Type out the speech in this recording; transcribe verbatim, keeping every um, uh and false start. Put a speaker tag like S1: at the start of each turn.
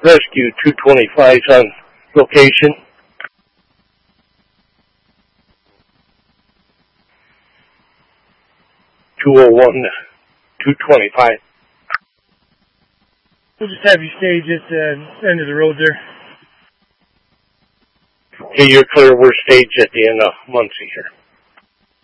S1: Rescue two twenty-five is on location. two oh one, two twenty-five.
S2: We'll just have you stage at the end of the road there.
S1: Okay, you're clear. We're staged at the end of Muncie here.